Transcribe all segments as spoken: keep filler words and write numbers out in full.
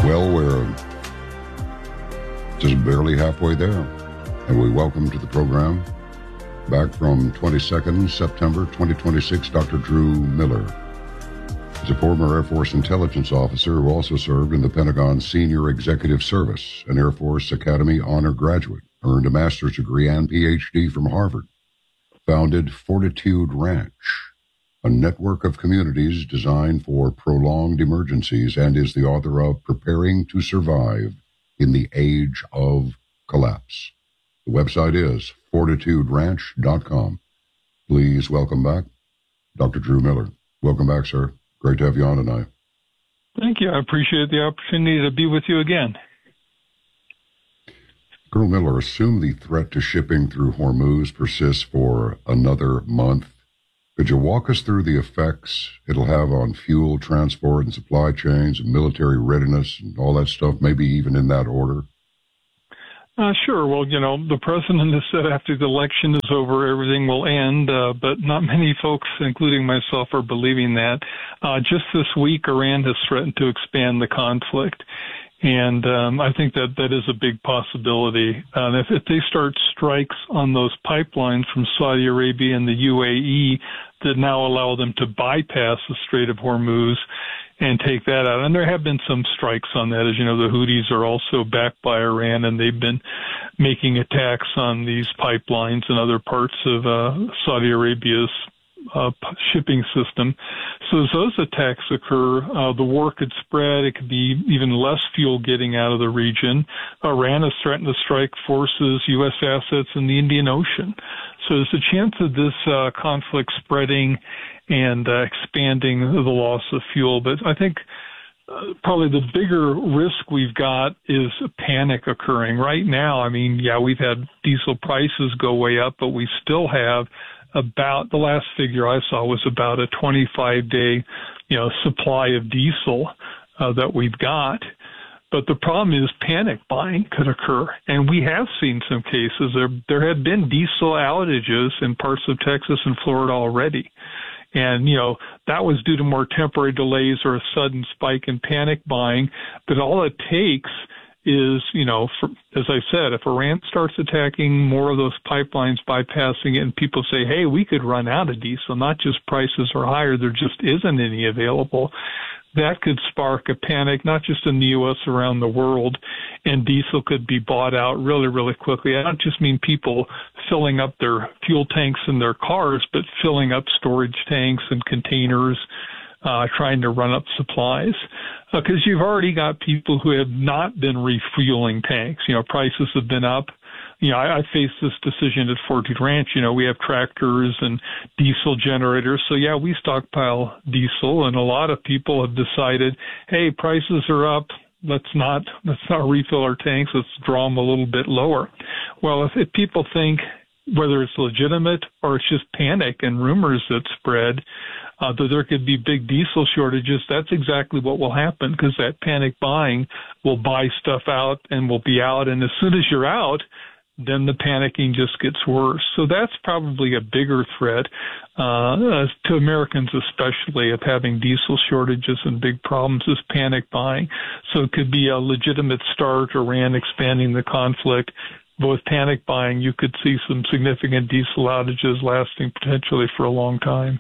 Well, we're just barely halfway there, and we welcome to the program, back from twenty-second September twenty twenty-six, Doctor Drew Miller. He's a former Air Force intelligence officer who also served in the Pentagon Senior Executive Service, an Air Force Academy honor graduate, earned a master's degree and P H D from Harvard, founded Fortitude Ranch, a network of communities designed for prolonged emergencies, and is the author of Preparing to Survive in the Age of Collapse. The website is fortitude ranch dot com. Please welcome back Doctor Drew Miller. Welcome back, sir. Great to have you on tonight. Thank you. I appreciate the opportunity to be with you again. Colonel Miller, assume the threat to shipping through Hormuz persists for another month. Could you walk us through the effects it'll have on fuel, transport, and supply chains, and military readiness, and all that stuff, maybe even in that order? Uh, sure. Well, you know, the president has said after the election is over, everything will end, uh, but not many folks, including myself, are believing that. Uh, just this week, Iran has threatened to expand the conflict. And um, I think that that is a big possibility. Uh, if, if they start strikes on those pipelines from Saudi Arabia and the U A E that now allow them to bypass the Strait of Hormuz and take that out, and there have been some strikes on that. As you know, the Houthis are also backed by Iran, and they've been making attacks on these pipelines and other parts of uh, Saudi Arabia's Uh, shipping system. So as those attacks occur, uh, the war could spread. It could be even less fuel getting out of the region. Iran has threatened to strike forces, U S assets in the Indian Ocean. So there's a chance of this uh, conflict spreading and uh, expanding the loss of fuel. But I think uh, probably the bigger risk we've got is a panic occurring. Right now, I mean, yeah, we've had diesel prices go way up, but we still have about, the last figure I saw was about a twenty-five day, you know, supply of diesel uh, that we've got. But the problem is panic buying could occur. And we have seen some cases. There, there have been diesel outages in parts of Texas and Florida already. And, you know, that was due to more temporary delays or a sudden spike in panic buying. But all it takes is, you know, for, as I said, if Iran starts attacking more of those pipelines, bypassing it, and people say, hey, we could run out of diesel, not just prices are higher, there just isn't any available, that could spark a panic, not just in the U S, around the world, and diesel could be bought out really, really quickly. I don't just mean people filling up their fuel tanks in their cars, but filling up storage tanks and containers, Uh, trying to run up supplies, because uh, you've already got people who have not been refueling tanks. You know, prices have been up. You know, I, I faced this decision at Fortitude Ranch. You know, we have tractors and diesel generators. So, yeah, we stockpile diesel, and a lot of people have decided, hey, prices are up. Let's not let's not refill our tanks. Let's draw them a little bit lower. Well, if, if people think whether it's legitimate or it's just panic and rumors that spread, uh, that there could be big diesel shortages, that's exactly what will happen, because that panic buying will buy stuff out and will be out. And as soon as you're out, then the panicking just gets worse. So that's probably a bigger threat uh, to Americans, especially, of having diesel shortages and big problems, is panic buying. So it could be a legitimate start, Iran expanding the conflict. But with panic buying, you could see some significant diesel outages lasting potentially for a long time.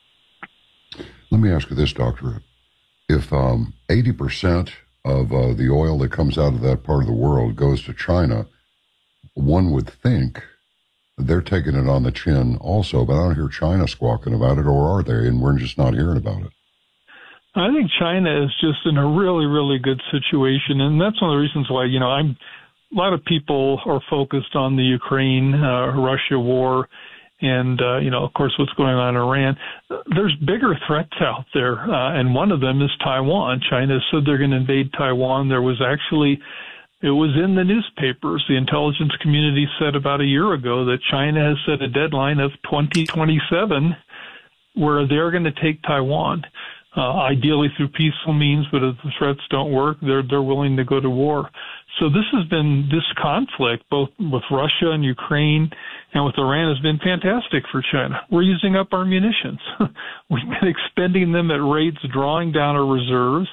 Let me ask you this, Doctor. If um, eighty percent of uh, the oil that comes out of that part of the world goes to China, one would think they're taking it on the chin also, but I don't hear China squawking about it, or are they? And we're just not hearing about it. I think China is just in a really, really good situation, and that's one of the reasons why, you know, I'm a lot of people are focused on the Ukraine, uh, Russia war, and, uh, you know, of course, what's going on in Iran. There's bigger threats out there, uh, and one of them is Taiwan. China said they're going to invade Taiwan. There was actually, it was in the newspapers. The intelligence community said about a year ago that China has set a deadline of twenty twenty-seven where they're going to take Taiwan, uh, ideally through peaceful means, but if the threats don't work, they're they're willing to go to war. So this has been, this conflict, both with Russia and Ukraine and with Iran, has been fantastic for China. We're using up our munitions. We've been expending them at rates, drawing down our reserves.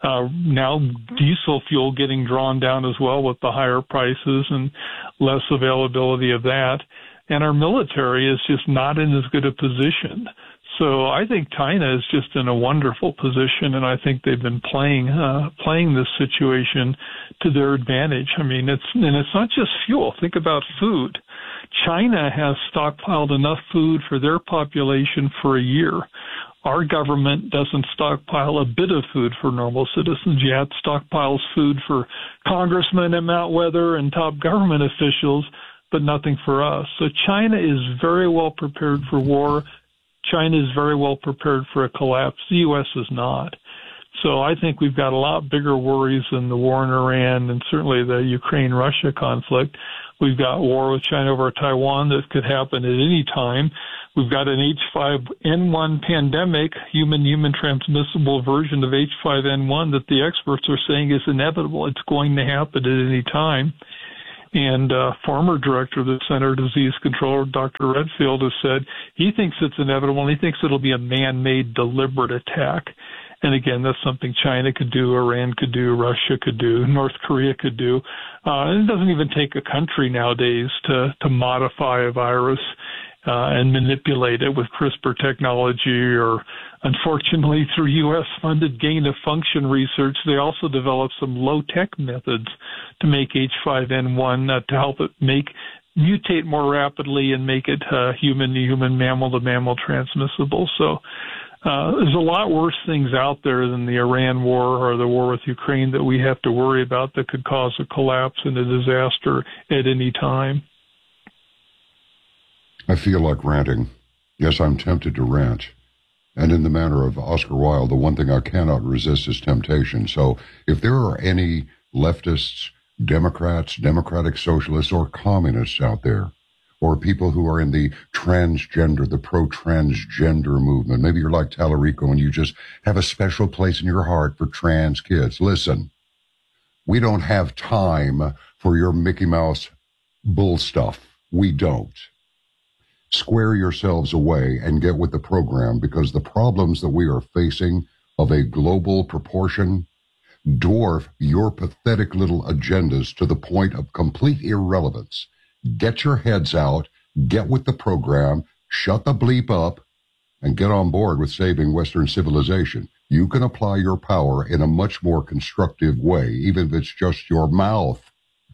Uh, now diesel fuel getting drawn down as well with the higher prices and less availability of that. And our military is just not in as good a position. So I think China is just in a wonderful position, and I think they've been playing uh, playing this situation to their advantage. I mean, it's and it's not just fuel. Think about food. China has stockpiled enough food for their population for a year. Our government doesn't stockpile a bit of food for normal citizens yet, stockpiles food for congressmen and Mount Weather and top government officials, but nothing for us. So China is very well prepared for war. China is very well prepared for a collapse. The U S is not. So I think we've got a lot bigger worries than the war in Iran and certainly the Ukraine-Russia conflict. We've got war with China over Taiwan that could happen at any time. We've got an H five N one pandemic, human-human transmissible version of H five N one that the experts are saying is inevitable. It's going to happen at any time. And uh, former director of the Center of Disease Control, Doctor Redfield, has said he thinks it's inevitable, and he thinks it'll be a man-made deliberate attack. And again, that's something China could do, Iran could do, Russia could do, North Korea could do. Uh, and it doesn't even take a country nowadays to, to modify a virus uh, and manipulate it with CRISPR technology, or unfortunately through U S-funded gain-of-function research, they also developed some low-tech methods to make H five N one uh, to help it make mutate more rapidly and make it uh, human-to-human, mammal-to-mammal transmissible. So uh, there's a lot worse things out there than the Iran war or the war with Ukraine that we have to worry about that could cause a collapse and a disaster at any time. I feel like ranting. Yes, I'm tempted to rant. And in the manner of Oscar Wilde, the one thing I cannot resist is temptation. So if there are any leftists, Democrats, democratic socialists, or communists out there, or people who are in the transgender, the pro-transgender movement, maybe you're like Tallarico and you just have a special place in your heart for trans kids. Listen, we don't have time for your Mickey Mouse bull stuff. We don't. Square yourselves away and get with the program, because the problems that we are facing of a global proportion dwarf your pathetic little agendas to the point of complete irrelevance. Get your heads out, get with the program, shut the bleep up, and get on board with saving Western civilization. You can apply your power in a much more constructive way, even if it's just your mouth.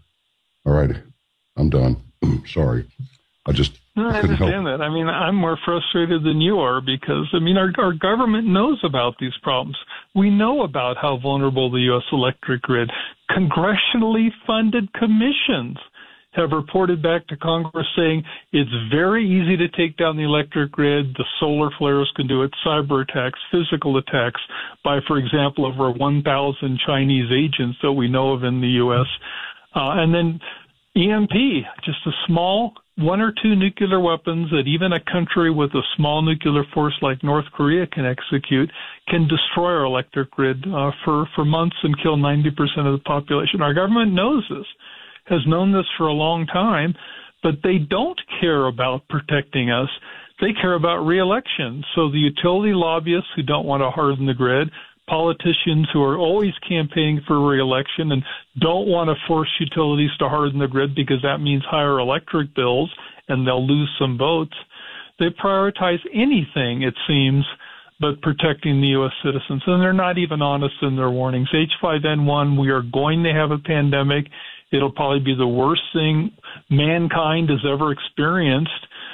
All right, I'm done. Sorry. I just No, I understand that. I mean, I'm more frustrated than you are because, I mean, our, our government knows about these problems. We know about how vulnerable the U S electric grid. Congressionally funded commissions have reported back to Congress saying it's very easy to take down the electric grid. The solar flares can do it. Cyber attacks, physical attacks by, for example, over one thousand Chinese agents that we know of in the U S. Uh, and then E M P, just a small one or two nuclear weapons that even a country with a small nuclear force like North Korea can execute can destroy our electric grid uh, for, for months and kill ninety percent of the population. Our government knows this, has known this for a long time, but they don't care about protecting us. They care about re-election. So the utility lobbyists who don't want to harden the grid, politicians who are always campaigning for re-election and don't want to force utilities to harden the grid because that means higher electric bills and they'll lose some votes. They prioritize anything, it seems, but protecting the U S citizens. And they're not even honest in their warnings. H five N one, we are going to have a pandemic. It'll probably be the worst thing mankind has ever experienced.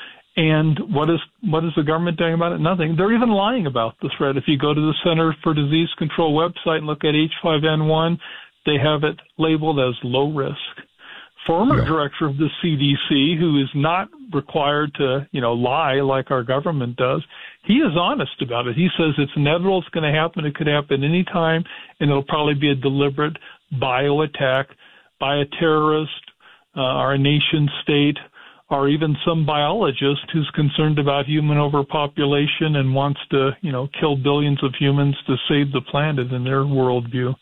And what is what is the government doing about it? Nothing. They're even lying about the threat. If you go to the Center for Disease Control website and look at H five N one, they have it labeled as low risk. Former yeah. director of the C D C, who is not required to, you know, lie like our government does, he is honest about it. He says it's inevitable, it's going to happen, it could happen any time, and it'll probably be a deliberate bio attack by a terrorist uh, or a nation state, or even some biologist who's concerned about human overpopulation and wants to, you know, kill billions of humans to save the planet in their worldview.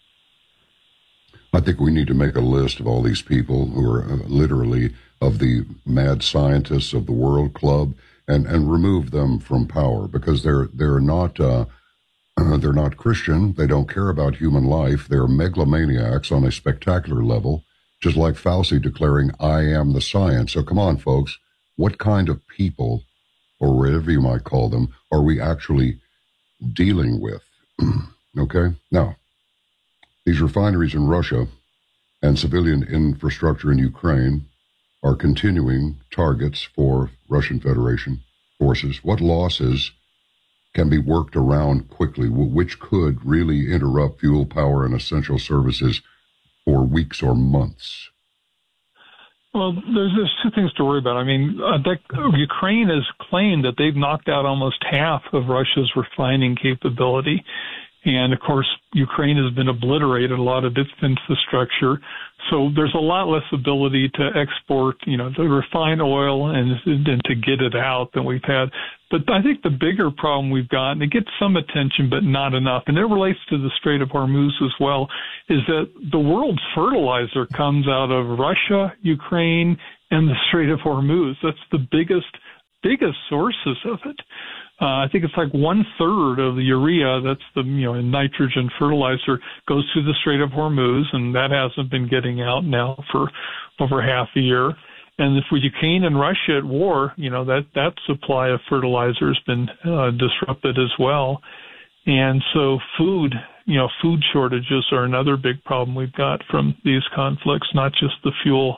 I think we need to make a list of all these people who are uh, literally of the mad scientists of the World Club and, and remove them from power, because they're they're not uh, Uh, they're not Christian. They don't care about human life. They're megalomaniacs on a spectacular level, just like Fauci declaring, I am the science. So come on, folks. What kind of people, or whatever you might call them, are we actually dealing with? Okay? Now, these refineries in Russia and civilian infrastructure in Ukraine are continuing targets for Russian Federation forces. What losses can be worked around quickly, which could really interrupt fuel, power, and essential services for weeks or months? Well, there's, there's two things to worry about. I mean, uh, that, Ukraine has claimed that they've knocked out almost half of Russia's refining capability. And, of course, Ukraine has been obliterated, a lot of its infrastructure. So there's a lot less ability to export, you know, to refine oil and, and to get it out than we've had. But I think the bigger problem we've got, and it gets some attention but not enough, and it relates to the Strait of Hormuz as well, is that the world's fertilizer comes out of Russia, Ukraine, and the Strait of Hormuz. That's the biggest, biggest sources of it. Uh, I think it's like one third of the urea, that's the, you know, nitrogen fertilizer, goes through the Strait of Hormuz, and that hasn't been getting out now for over half a year. And if with Ukraine and Russia at war, you know, that, that supply of fertilizer has been uh, disrupted as well. And so food, you know, food shortages are another big problem we've got from these conflicts, not just the fuel.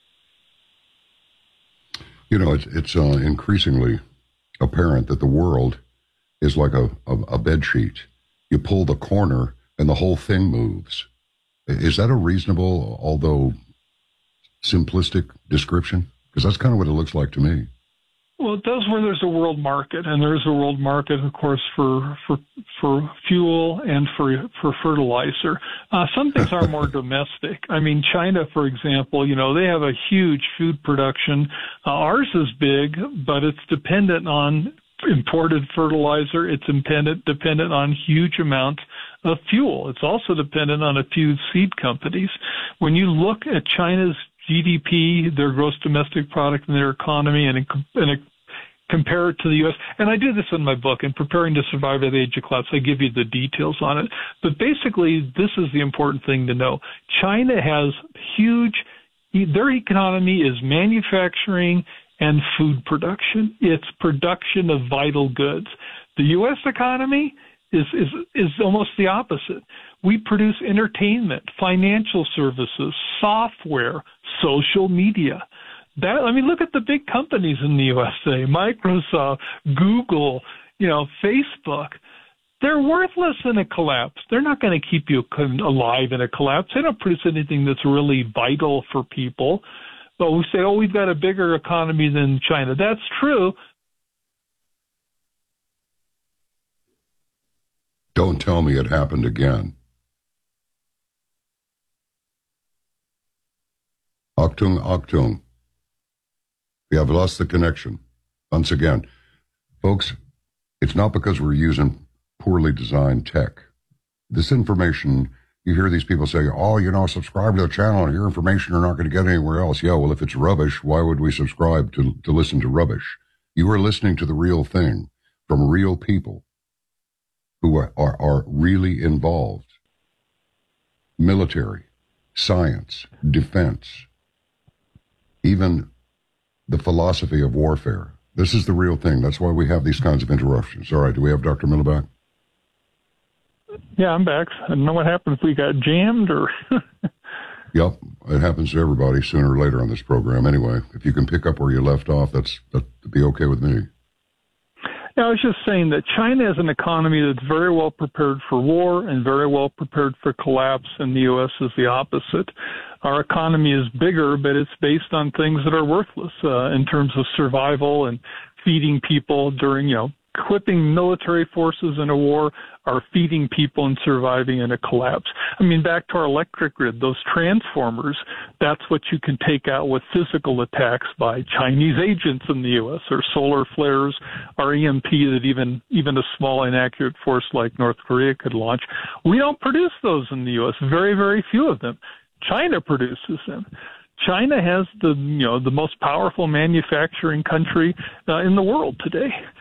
You know, it's, it's uh, increasingly apparent that the world is like a, a, a bed sheet. You pull the corner and the whole thing moves. Is that a reasonable, although simplistic description? Because that's kind of what it looks like to me. Well, it does where there's a world market, and there's a world market, of course, for for for fuel and for for fertilizer. Uh, some things are more domestic. I mean, China, for example, you know, they have a huge food production. Uh, ours is big, but it's dependent on imported fertilizer. It's dependent dependent on huge amounts of fuel. It's also dependent on a few seed companies. When you look at China's G D P, their gross domestic product, and their economy, and, and compare it to the U S. And I do this in my book, in Preparing to Survive at the Age of Collapse. I give you the details on it. But basically, this is the important thing to know. China has huge, their economy is manufacturing and food production. It's production of vital goods. The U S economy is, is, is almost the opposite. We produce entertainment, financial services, software, social media. That, I mean, look at the big companies in the U S A, Microsoft, Google, you know, Facebook. They're worthless in a collapse. They're not going to keep you alive in a collapse. They don't produce anything that's really vital for people. But we say, oh, we've got a bigger economy than China. That's true. Don't tell me it happened again. Achtung, Achtung. We have lost the connection once again. Folks, it's not because we're using poorly designed tech. This information, you hear these people say, oh, you know, subscribe to the channel and hear information you're not going to get anywhere else. Yeah, well, if it's rubbish, why would we subscribe to, to listen to rubbish? You are listening to the real thing from real people who are, are, are really involved. Military, science, defense, even the philosophy of warfare. This is the real thing. That's why we have these kinds of interruptions. All right, do we have Doctor Miller back? Yeah, I'm back. I don't know what happened, if we got jammed or... Yep, it happens to everybody sooner or later on this program. Anyway, if you can pick up where you left off, that's that'd be okay with me. Yeah, I was just saying that China is an economy that's very well prepared for war and very well prepared for collapse, and the U S is the opposite. Our economy is bigger, but it's based on things that are worthless uh, in terms of survival and feeding people during, you know, equipping military forces in a war, are feeding people and surviving in a collapse. I mean, back to our electric grid, those transformers, that's what you can take out with physical attacks by Chinese agents in the U S, or solar flares, or E M P that even, even a small inaccurate force like North Korea could launch. We don't produce those in the U S, very, very few of them. China produces them. China has the, you know, the most powerful manufacturing country uh, in the world today.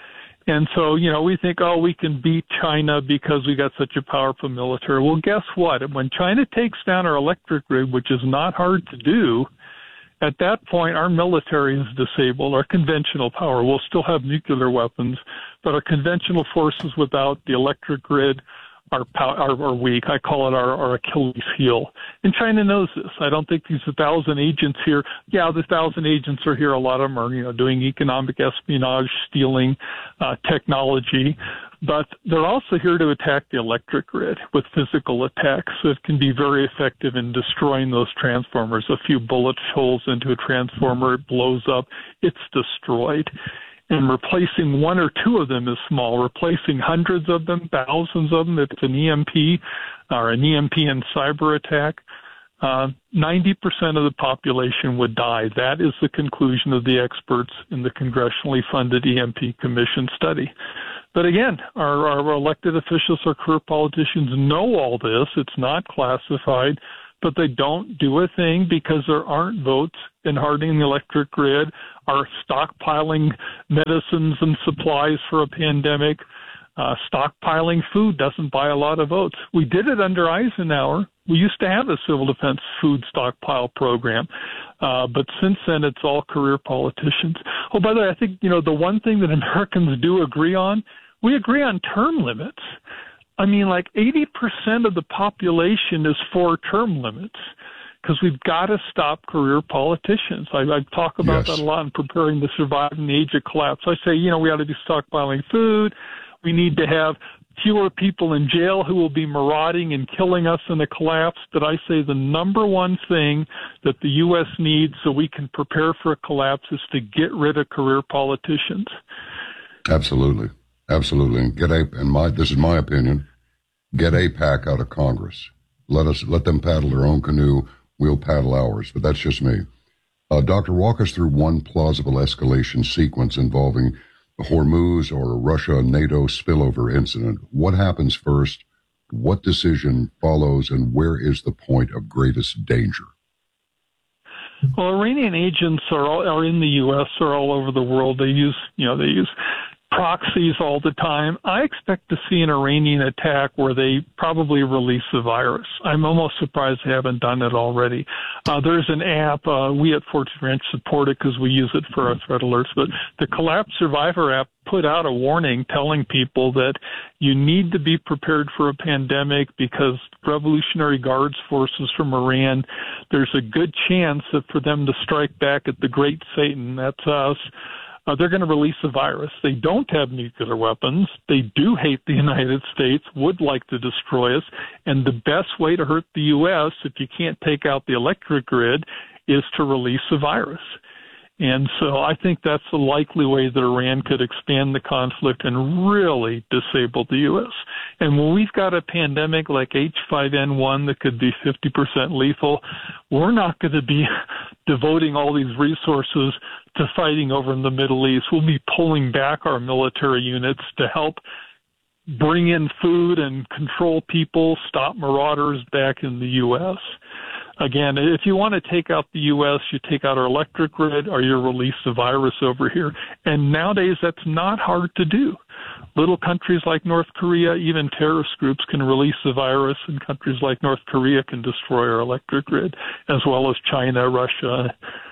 And so, you know, we think, oh, we can beat China because we got such a powerful military. Well, guess what? When China takes down our electric grid, which is not hard to do, at that point, our military is disabled. Our conventional power will still have nuclear weapons, but our conventional forces without the electric grid are, are, are weak. I call it our, our Achilles heel. And China knows this. I don't think these thousand agents here, yeah, the thousand agents are here. A lot of them are, you know, doing economic espionage, stealing uh, technology. But they're also here to attack the electric grid with physical attacks. So it can be very effective in destroying those transformers. A few bullet holes into a transformer, it blows up, it's destroyed. And replacing one or two of them is small. Replacing hundreds of them, thousands of them, if it's an E M P or an E M P and cyber attack, uh, ninety percent of the population would die. That is the conclusion of the experts in the congressionally funded E M P Commission study. But again, our, our elected officials or career politicians know all this. It's not classified, but they don't do a thing because there aren't votes in hardening the electric grid, are stockpiling medicines and supplies for a pandemic. Uh, stockpiling food doesn't buy a lot of votes. We did it under Eisenhower. We used to have a civil defense food stockpile program. Uh, but since then, it's all career politicians. Oh, by the way, I think, you know, the one thing that Americans do agree on, we agree on term limits. I mean, like eighty percent of the population is for term limits because we've got to stop career politicians. I, I talk about yes. that a lot in preparing to survive in the age of collapse. I say, you know, we ought to be stockpiling food. We need to have fewer people in jail who will be marauding and killing us in a collapse. But I say the number one thing that the U S needs so we can prepare for a collapse is to get rid of career politicians. Absolutely. Absolutely. And get a, and my, this is my opinion, get AIPAC out of Congress. Let us, let them paddle their own canoe. We'll paddle ours. But that's just me. Uh, Doctor, walk us through one plausible escalation sequence involving the Hormuz or Russia-NATO spillover incident. What happens first? What decision follows? And where is the point of greatest danger? Well, Iranian agents are all, are in the U S or all over the world. They use, you know, they use proxies all the time. I expect to see an Iranian attack where they probably release the virus. I'm almost surprised they haven't done it already. Uh, there's an app, uh, we at Fortune Ranch support it because we use it for our threat alerts, but the Collapse Survivor app put out a warning telling people that you need to be prepared for a pandemic because Revolutionary Guards forces from Iran, there's a good chance that for them to strike back at the great Satan, that's us, Uh, they're going to release a virus. They don't have nuclear weapons. They do hate the United States, would like to destroy us. And the best way to hurt the U S, if you can't take out the electric grid, is to release a virus. And so I think that's the likely way that Iran could expand the conflict and really disable the U S. And when we've got a pandemic like H five N one that could be fifty percent lethal, we're not going to be devoting all these resources to fighting over in the Middle East. We'll be pulling back our military units to help bring in food and control people, stop marauders back in the U S. Again, if you want to take out the U S, you take out our electric grid or you release the virus over here. And nowadays, that's not hard to do. Little countries like North Korea, even terrorist groups can release the virus, and countries like North Korea can destroy our electric grid, as well as China, Russia.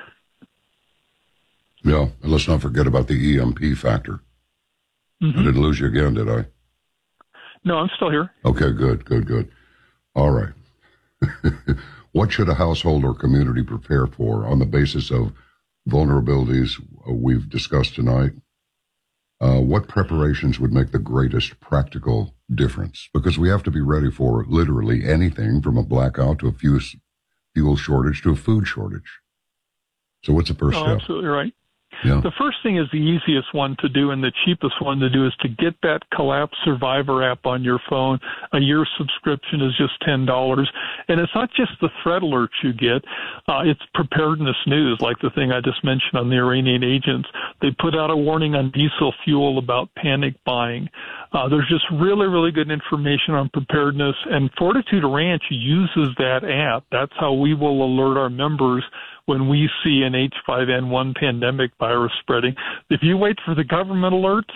Yeah, and let's not forget about the E M P factor. Mm-hmm. I didn't lose you again, did I? No, I'm still here. Okay, good, good, good. All right. What should a household or community prepare for on the basis of vulnerabilities we've discussed tonight? Uh, what preparations would make the greatest practical difference? Because we have to be ready for literally anything from a blackout to a fuel shortage to a food shortage. So what's the first oh, step? Absolutely right. Yeah. The first thing is the easiest one to do and the cheapest one to do is to get that Collapse Survivor app on your phone. A year subscription is just ten dollars. And it's not just the threat alerts you get. Uh, it's preparedness news, like the thing I just mentioned on the Iranian agents. They put out a warning on diesel fuel about panic buying. Uh, there's just really, really good information on preparedness. And Fortitude Ranch uses that app. That's how we will alert our members when we see an H five N one pandemic virus spreading. If you wait for the government alerts,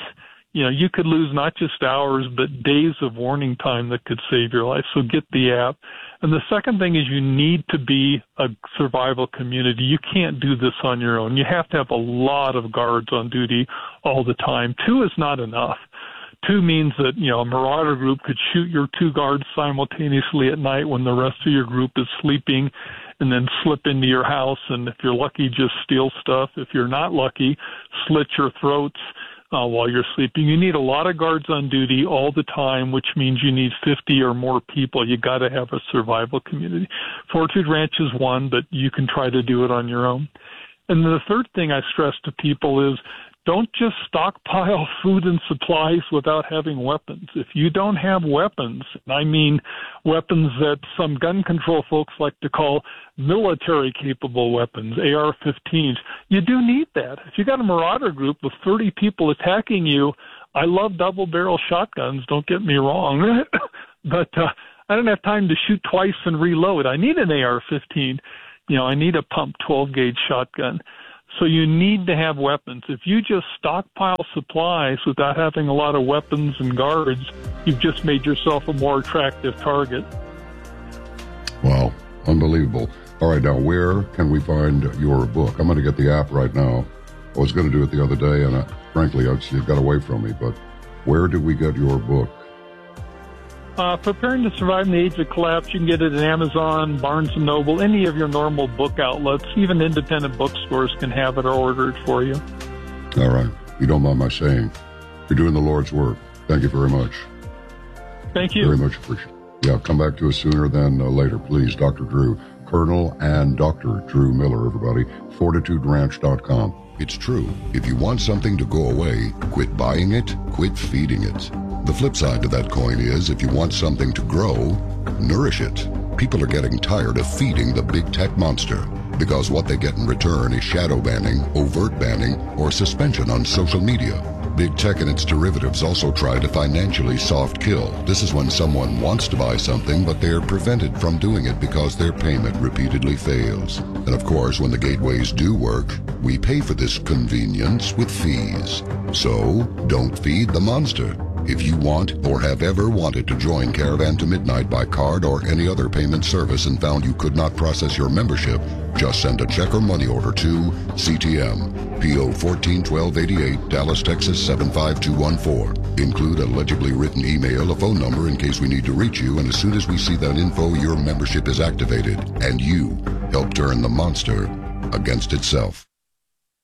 you know, you could lose not just hours, but days of warning time that could save your life. So get the app. And the second thing is you need to be a survival community. You can't do this on your own. You have to have a lot of guards on duty all the time. Two is not enough. Two means that, you know, a marauder group could shoot your two guards simultaneously at night when the rest of your group is sleeping, and then slip into your house, and if you're lucky, just steal stuff. If you're not lucky, slit your throats uh, while you're sleeping. You need a lot of guards on duty all the time, which means you need fifty or more people. You got to have a survival community. Fortitude Ranch is one, but you can try to do it on your own. And the third thing I stress to people is don't just stockpile food and supplies without having weapons. If you don't have weapons, and I mean weapons that some gun control folks like to call military-capable weapons, A R fifteens, you do need that. If you got a marauder group with thirty people attacking you, I love double-barrel shotguns, don't get me wrong, but uh, I don't have time to shoot twice and reload. I need an A R fifteen. You know, I need a pump twelve-gauge shotgun. So you need to have weapons. If you just stockpile supplies without having a lot of weapons and guards, you've just made yourself a more attractive target. Wow, unbelievable. All right, now where can we find your book? I'm going to get the app right now. I was going to do it the other day, and I, frankly, I, it got away from me. But where do we get your book? Uh, Preparing to Survive in the Age of Collapse, you can get it at Amazon, Barnes and Noble, any of your normal book outlets. Even independent bookstores can have it or order it for you. All right. You don't mind my saying, you're doing the Lord's work. Thank you very much. Thank you. Very much appreciate it. Yeah, come back to us sooner than uh, later, please. Doctor Drew, Colonel and Doctor Drew Miller, everybody. fortitude ranch dot com. It's true. If you want something to go away, quit buying it, quit feeding it. The flip side to that coin is, if you want something to grow, nourish it. People are getting tired of feeding the big tech monster, because what they get in return is shadow banning, overt banning, or suspension on social media. Big tech and its derivatives also try to financially soft kill. This is when someone wants to buy something, but they're prevented from doing it because their payment repeatedly fails. And of course, when the gateways do work, we pay for this convenience with fees. So, don't feed the monster. If you want or have ever wanted to join Caravan to Midnight by card or any other payment service and found you could not process your membership, just send a check or money order to C T M, P O fourteen twelve eighty-eight, Dallas, Texas seven five two one four. Include a legibly written email, a phone number in case we need to reach you, and as soon as we see that info, your membership is activated, and you help turn the monster against itself.